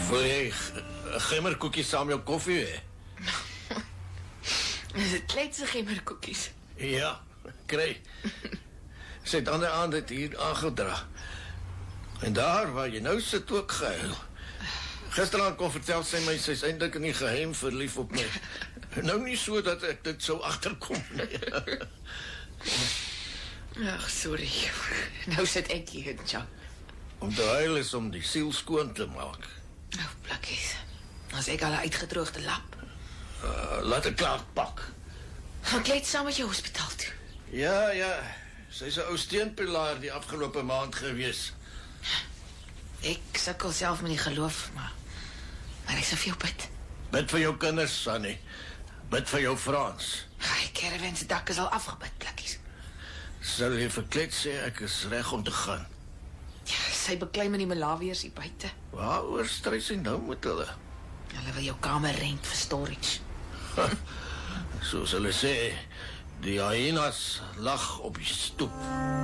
Wil jy gemmerkoekies saam jou koffie hê? Is dit kleedse gemmerkoekies? Ja, kry. Sy het ander aand dit hier aangedra. En daar waar jy nou sit ook gehuil. Gisteraan kon vertel sy my, sy is eintlik in die geheim verlief op my. Nou nie so dat ek dit sou agterkom nie. Ag, sorry. Nou sit ek hier, John. Om te huil is om die siel skoon te maak. Nou, plakkies. As ek al 'n uitgedroogde lap. Laat ek klaar pak. Gaan kleed saam met jou hospitaal toe. Ja, sy's 'n ou steunpilaar die afgelope maand gewees. Ek sukkel self met die geloof, maar ek sal vir jou bid. Bid vir jou kinders, Sannie. Bid vir jou Frans. Die caravan se dak is al afgebid, plakkies. Sal jy verkleed sê ek is reg om te gaan? Ja, sy beklei met die Malawiërs hier buite. Waaroor stry sy nou met hulle? Hulle wil jou kamer rent vir storage. Soos hulle sê, die hyenas lag op die stoep.